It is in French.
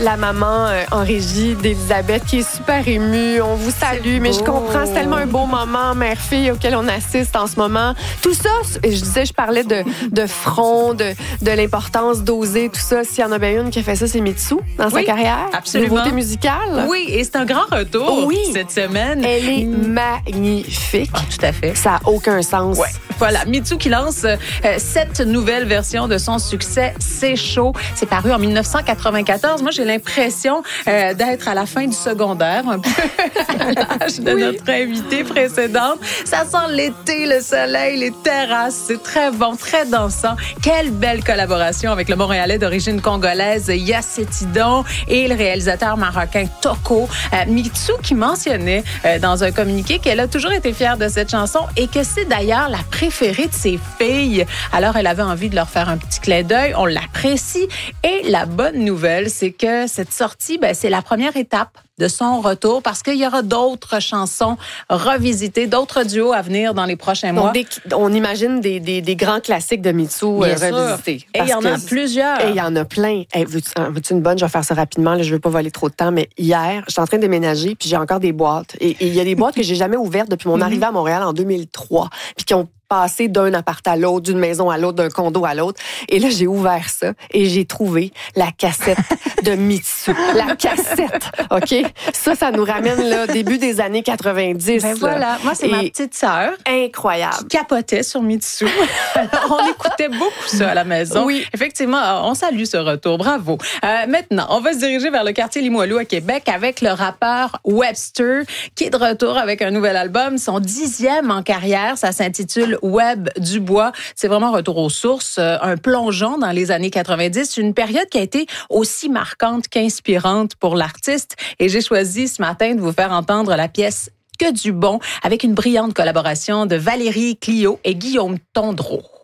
la maman en régie d'Elisabeth qui est super émue. On vous salue, mais je comprends, c'est tellement un beau moment mère-fille auquel on assiste en ce moment. Tout ça, je parlais de front, de l'importance d'oser, tout ça. S'il y en a bien une qui a fait ça, c'est Mitsou dans sa carrière. Absolument. Nouveauté musicale. Oui, et c'est un grand retour cette semaine. Elle est magnifique. Ah, tout à fait. Ça n'a aucun sens. Ouais. Voilà, Mitsou qui lance cette nouvelle version de son succès, C'est chaud. C'est paru en 1994. Moi, j'ai l'impression d'être à la fin du secondaire, un peu à l'âge de notre invitée précédente. Ça sent l'été, le soleil, les terrasses. C'est très bon, très dansant. Quelle belle collaboration avec le Montréalais d'origine congolaise Yassé Tidon et le réalisateur marocain Toko. Mitsou qui mentionnait dans un communiqué qu'elle a toujours été fière de cette chanson et que c'est d'ailleurs la préférée de ses filles. Alors, elle avait envie de leur faire un petit clin d'œil. On l'apprécie. Et la bonne nouvelle, c'est que cette sortie, c'est la première étape de son retour parce qu'il y aura d'autres chansons revisitées, d'autres duos à venir dans les prochains mois. On imagine des grands classiques de Mitsou revisités. Et il y en a plusieurs. Et il y en a plein. Hey, veux-tu une bonne? Je vais faire ça rapidement. Là, je ne veux pas voler trop de temps, mais hier, j'étais en train de déménager puis j'ai encore des boîtes. Et il y a des boîtes que j'ai jamais ouvertes depuis mon arrivée à Montréal en 2003 puis qui ont passé d'un appart à l'autre, d'une maison à l'autre, d'un condo à l'autre. Et là, j'ai ouvert ça et j'ai trouvé la cassette de Mitsou. La cassette, OK? Ça nous ramène là début des années 90. Voilà. Moi, c'est ma petite sœur. Incroyable. Qui capotait sur Mitsou. Alors, on écoutait beaucoup ça à la maison. Oui. Effectivement, on salue ce retour. Bravo. Maintenant, on va se diriger vers le quartier Limoilou à Québec avec le rappeur Webster qui est de retour avec un nouvel album, son 10e en carrière. Ça s'intitule Web du bois. C'est vraiment un retour aux sources, un plongeon dans les années 90, une période qui a été aussi marquante qu'inspirante pour l'artiste. Et j'ai choisi ce matin de vous faire entendre la pièce Que du bon avec une brillante collaboration de Valérie Clio et Guillaume Tondreau.